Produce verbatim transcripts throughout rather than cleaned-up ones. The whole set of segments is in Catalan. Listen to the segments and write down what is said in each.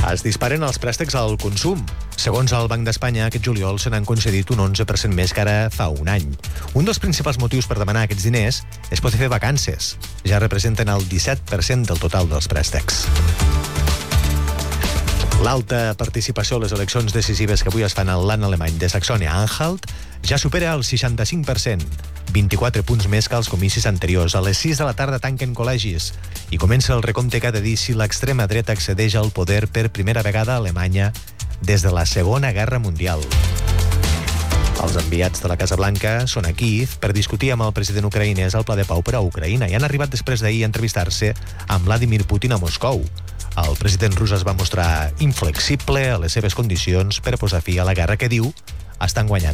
Es disparen els préstecs al consum. Segons el Banc d'Espanya, aquest juliol se n'han concedit un onze per cent més que ara fa un any. Un dels principals motius per demanar aquests diners és poder fer vacances. Ja representen el disset per cent del total dels préstecs. L'alta participació a les eleccions decisives que avui es fan al land alemany de Saxònia-Anhalt ja supera el seixanta-cinc per cent, vint-i-quatre punts més que els comicis anteriors. A les sis de la tarda tanquen col·legis i comença el recompte que ha de dir si l'extrema dreta accedeix al poder per primera vegada a Alemanya des de la Segona Guerra Mundial. Els enviats de la Casa Blanca són a Kíev per discutir amb el president ucraïnès el pla de pau per a Ucraïna i han arribat després d'ahir a entrevistar-se amb Vladimir Putin a Moscou. El president rus es va mostrar inflexible a les seves condicions per posar fi a la guerra que, diu, estan guanyant.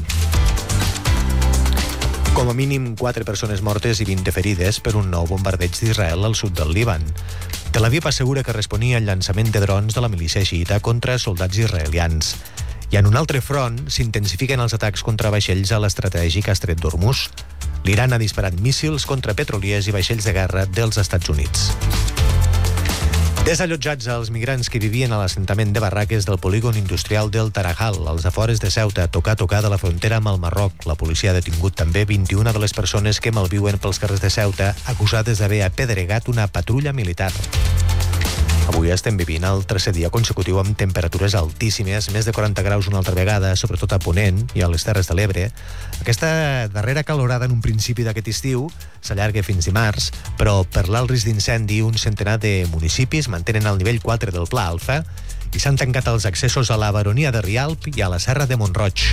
Com a mínim quatre persones mortes i vint ferides per un nou bombardeig d'Israel al sud del Líban. Tel Aviv assegura que responia al llançament de drons de la milícia xiïta contra soldats israelians. I en un altre front s'intensifiquen els atacs contra vaixells a l'estratègic estret d'Hormuz. L'Iran ha disparat míssils contra petroliers i vaixells de guerra dels Estats Units. Desallotjats els migrants que vivien a l'assentament de barraques del polígon industrial del Tarajal, als afores de Ceuta, a tocar a tocar de la frontera amb el Marroc. La policia ha detingut també vint-i-una de les persones que malviuen pels carrers de Ceuta, acusades d'haver apedregat una patrulla militar. Avui estem vivint el tercer dia consecutiu amb temperatures altíssimes, més de quaranta graus una altra vegada, sobretot a Ponent i a les Terres de l'Ebre. Aquesta darrera calorada en un principi d'aquest estiu s'allarga fins dimarts, però per l'alt risc d'incendi un centenar de municipis mantenen el nivell quatre del Pla Alfa i s'han tancat els accessos a la Baronia de Rialp i a la Serra de Mont-roig.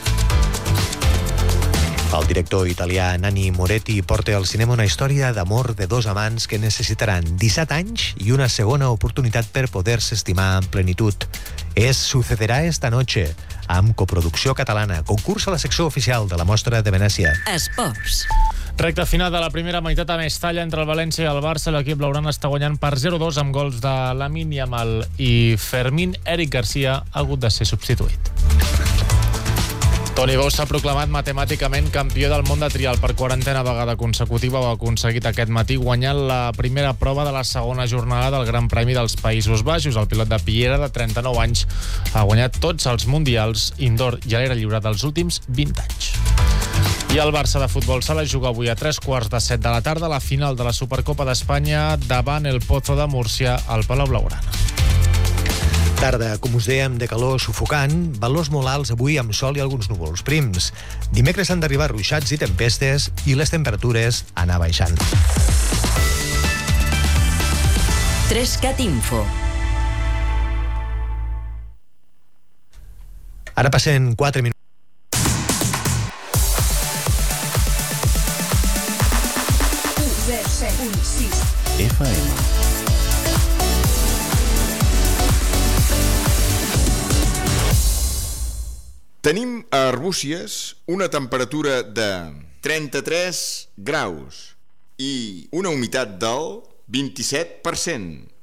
El director italià Nanni Moretti porta al cinema una història d'amor de dos amants que necessitaran disset anys i una segona oportunitat per poder-se estimar en plenitud. És Sucederá esta noche, amb coproducció catalana. Concurs a la secció oficial de la Mostra de Venècia. Esports. Recte final de la primera meitat a Mestalla entre el València i el Barça. L'equip blaugrana està guanyant per zero dos amb gols de Lamine Yamal i Fermín. Eric Garcia ha hagut de ser substituït. Toni Bou s'ha proclamat matemàticament campió del món de trial per quarantena vegada consecutiva. Ho ha aconseguit aquest matí guanyant la primera prova de la segona jornada del Gran Premi dels Països Baixos. El pilot de Piera, de trenta-nou anys, ha guanyat tots els mundials indoor i a l'aire lliure dels últims vint anys. I el Barça de futbol se la juga avui a tres quarts de set de la tarda a la final de la Supercopa d'Espanya davant el Pozo de Múrcia al Palau Blaugrana. Tarda, com us dèiem, de calor sufocant, valors molt alts avui amb sol i alguns núvols prims. Dimecres han d'arribar ruixats i tempestes i les temperatures anar baixant. Trescat Info. Ara passen quatre minuts. F M. Tenim a Arbúcies una temperatura de trenta-tres graus i una humitat del vint-i-set per cent.